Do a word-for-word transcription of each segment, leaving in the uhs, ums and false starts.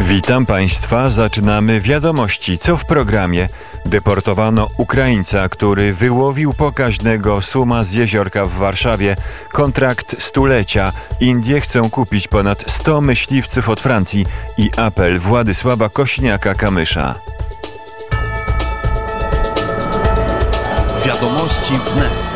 Witam Państwa, zaczynamy wiadomości. Co w programie? Deportowano Ukraińca, który wyłowił pokaźnego suma z jeziorka w Warszawie. Kontrakt stulecia. Indie chcą kupić ponad sto myśliwców od Francji i apel Władysława Kosiniaka-Kamysza. Wiadomości wnet.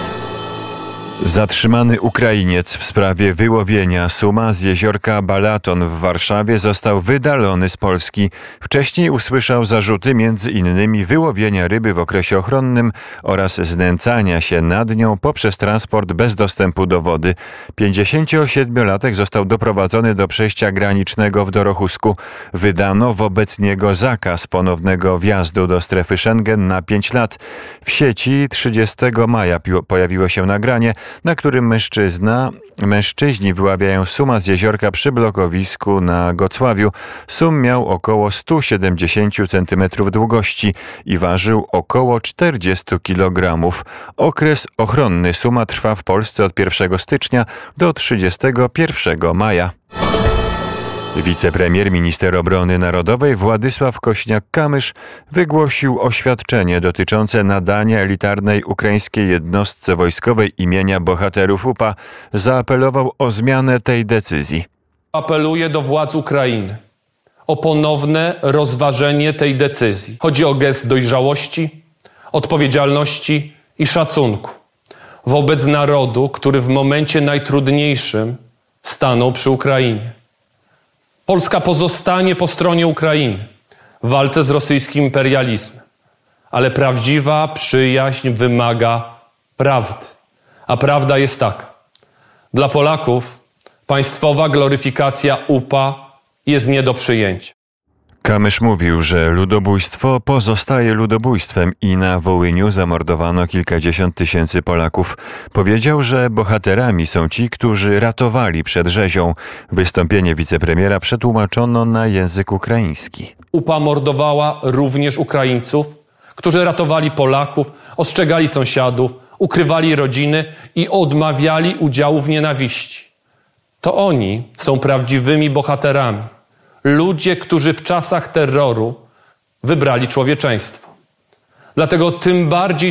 Zatrzymany Ukrainiec w sprawie wyłowienia suma z jeziorka Balaton w Warszawie został wydalony z Polski. Wcześniej usłyszał zarzuty między innymi wyłowienia ryby w okresie ochronnym oraz znęcania się nad nią poprzez transport bez dostępu do wody. pięćdziesięciosiedmiolatek został doprowadzony do przejścia granicznego w Dorochusku. Wydano wobec niego zakaz ponownego wjazdu do strefy Schengen na pięć lat. W sieci trzydziestego maja pojawiło się nagranie, na którym mężczyzna, mężczyźni wyławiają suma z jeziorka przy blokowisku na Gocławiu. Sum miał około sto siedemdziesiąt centymetrów długości i ważył około czterdzieści kilogramów. Okres ochronny suma trwa w Polsce od pierwszego stycznia do trzydziestego pierwszego maja. Wicepremier, minister obrony narodowej Władysław Kosiniak-Kamysz wygłosił oświadczenie dotyczące nadania elitarnej ukraińskiej jednostce wojskowej imienia bohaterów U P A. Zaapelował o zmianę tej decyzji. Apeluję do władz Ukrainy o ponowne rozważenie tej decyzji. Chodzi o gest dojrzałości, odpowiedzialności i szacunku wobec narodu, który w momencie najtrudniejszym stanął przy Ukrainie. Polska pozostanie po stronie Ukrainy w walce z rosyjskim imperializmem, ale prawdziwa przyjaźń wymaga prawdy. A prawda jest taka. Dla Polaków państwowa gloryfikacja U P A jest nie do przyjęcia. Kamysz mówił, że ludobójstwo pozostaje ludobójstwem i na Wołyniu zamordowano kilkadziesiąt tysięcy Polaków. Powiedział, że bohaterami są ci, którzy ratowali przed rzezią. Wystąpienie wicepremiera przetłumaczono na język ukraiński. U P A mordowała również Ukraińców, którzy ratowali Polaków, ostrzegali sąsiadów, ukrywali rodziny i odmawiali udziału w nienawiści. To oni są prawdziwymi bohaterami. Ludzie, którzy w czasach terroru wybrali człowieczeństwo. Dlatego tym bardziej